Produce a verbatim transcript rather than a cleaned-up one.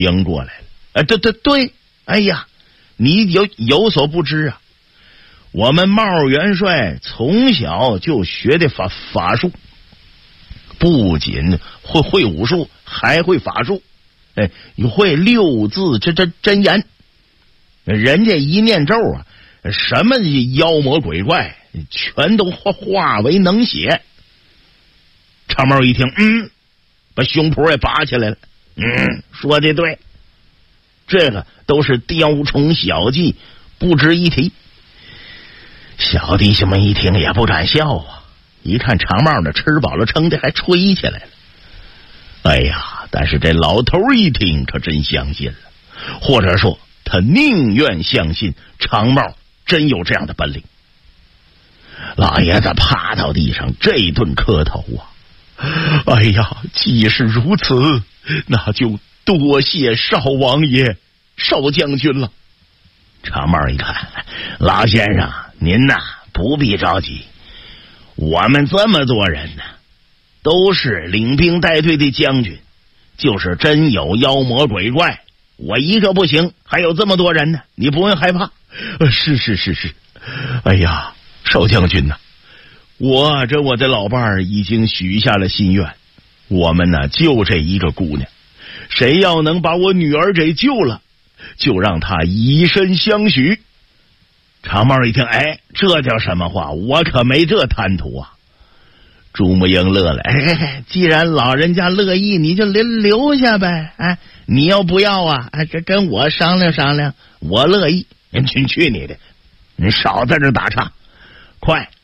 迎过来了。啊，对对对，哎呀，你有有所不知啊，我们茂元帅从小就学的法法术，不仅会会武术，还会法术，哎，会六字这这真言。人家一念咒啊，什么妖魔鬼怪全都化化为能血。长毛一听，嗯，把胸脯也拔起来了。嗯，说的对，这个都是雕虫小技，不值一提。小弟兄们一听也不敢笑啊，一看长帽呢，吃饱了撑的还吹起来了。哎呀，但是这老头一听可真相信了，或者说他宁愿相信长帽真有这样的本领。老爷子趴到地上这一顿磕头啊，哎呀，既是如此，那就多谢少王爷、少将军了。长帽一看，老先生您呐不必着急，我们这么多人呢，都是领兵带队的将军，就是真有妖魔鬼怪，我一个不行，还有这么多人呢，你不用害怕。呃、是是是是，哎呀，少将军呐、啊，我这我的老伴儿已经许下了心愿，我们呢就这一个姑娘，谁要能把我女儿给救了，就让她以身相许。长毛一听，哎，这叫什么话？我可没这贪图啊！朱木英乐了，哎，既然老人家乐意，你就留留下呗。哎，你要不要啊？哎，这跟我商量商量，我乐意。去去你的，你少在这打岔，快